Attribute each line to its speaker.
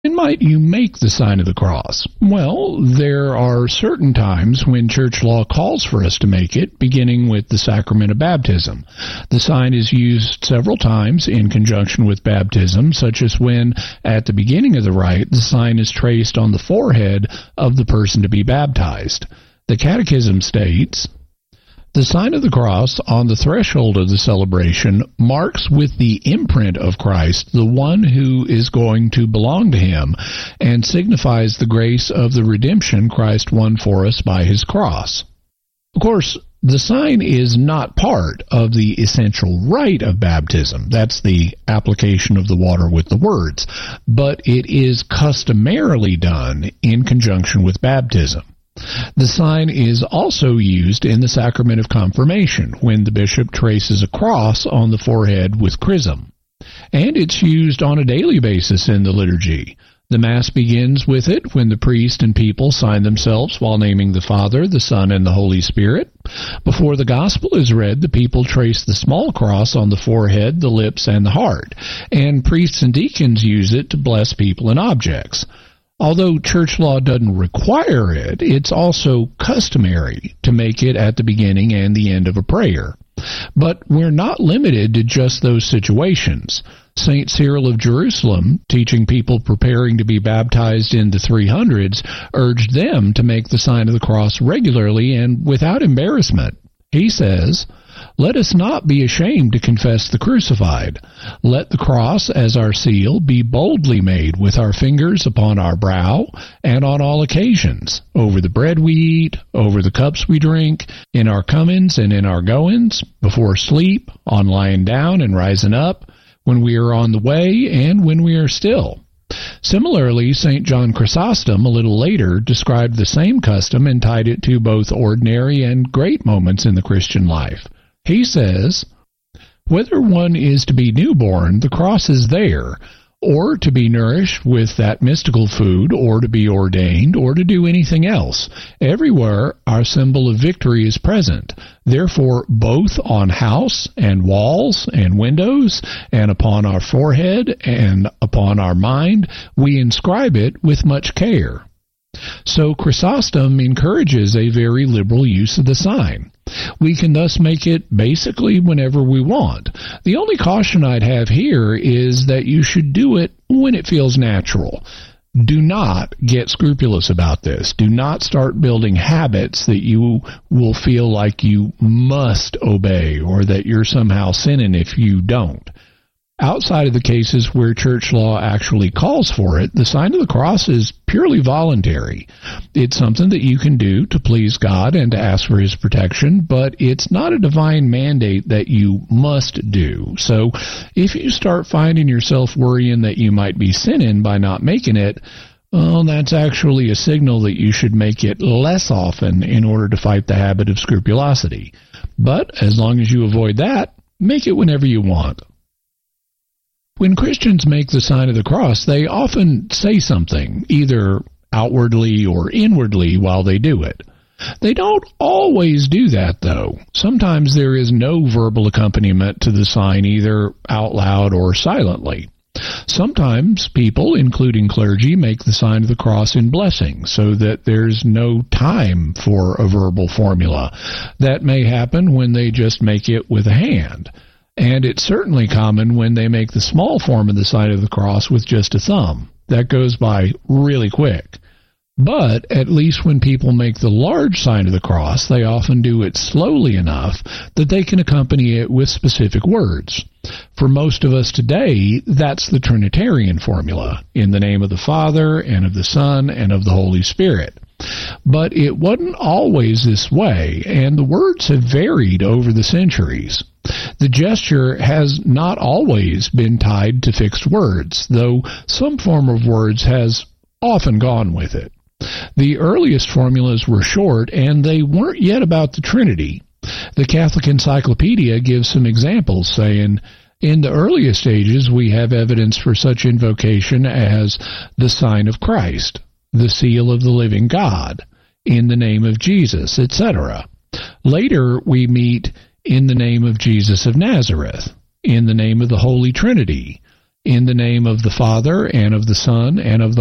Speaker 1: When might you make the sign of the cross? Well, there are certain times when church law calls for us to make it, beginning with the sacrament of baptism. The sign is used several times in conjunction with baptism, such as when, at the beginning of the rite, the sign is traced on the forehead of the person to be baptized. The Catechism states, "The sign of the cross on the threshold of the celebration marks with the imprint of Christ the one who is going to belong to him, and signifies the grace of the redemption Christ won for us by his cross." Of course, the sign is not part of the essential rite of baptism. That's the application of the water with the words. But it is customarily done in conjunction with baptism. The sign is also used in the sacrament of confirmation, when the bishop traces a cross on the forehead with chrism. And it's used on a daily basis in the liturgy. The Mass begins with it when the priest and people sign themselves while naming the Father, the Son, and the Holy Spirit. Before the Gospel is read, the people trace the small cross on the forehead, the lips, and the heart, and priests and deacons use it to bless people and objects. Although church law doesn't require it, it's also customary to make it at the beginning and the end of a prayer. But we're not limited to just those situations. St. Cyril of Jerusalem, teaching people preparing to be baptized in the 300s, urged them to make the sign of the cross regularly and without embarrassment. He says, "Let us not be ashamed to confess the crucified. Let the cross as our seal be boldly made with our fingers upon our brow and on all occasions, over the bread we eat, over the cups we drink, in our comings and in our goings, before sleep, on lying down and rising up, when we are on the way and when we are still." Similarly, St. John Chrysostom, a little later, described the same custom and tied it to both ordinary and great moments in the Christian life. He says, "Whether one is to be newborn, the cross is there, or to be nourished with that mystical food, or to be ordained, or to do anything else. Everywhere our symbol of victory is present. Therefore, both on house and walls and windows, and upon our forehead and upon our mind, we inscribe it with much care." So Chrysostom encourages a very liberal use of the sign. We can thus make it basically whenever we want. The only caution I'd have here is that you should do it when it feels natural. Do not get scrupulous about this. Do not start building habits that you will feel like you must obey, or that you're somehow sinning if you don't. Outside of the cases where church law actually calls for it, the sign of the cross is purely voluntary. It's something that you can do to please God and to ask for his protection, but it's not a divine mandate that you must do. So if you start finding yourself worrying that you might be sinning by not making it, well, that's actually a signal that you should make it less often in order to fight the habit of scrupulosity. But as long as you avoid that, make it whenever you want. When Christians make the sign of the cross, they often say something, either outwardly or inwardly, while they do it. They don't always do that, though. Sometimes there is no verbal accompaniment to the sign, either out loud or silently. Sometimes people, including clergy, make the sign of the cross in blessing, so that there's no time for a verbal formula. That may happen when they just make it with a hand. And it's certainly common when they make the small form of the sign of the cross with just a thumb. That goes by really quick. But at least when people make the large sign of the cross, they often do it slowly enough that they can accompany it with specific words. For most of us today, that's the Trinitarian formula, in the name of the Father, and of the Son, and of the Holy Spirit. But it wasn't always this way, and the words have varied over the centuries. The gesture has not always been tied to fixed words, though some form of words has often gone with it. The earliest formulas were short, and they weren't yet about the Trinity. The Catholic Encyclopedia gives some examples, saying, "In the earliest ages we have evidence for such invocation as the sign of Christ, the seal of the living God, in the name of Jesus, etc. Later we meet in the name of Jesus of Nazareth, in the name of the Holy Trinity, In the name of the Father, and of the Son, and of the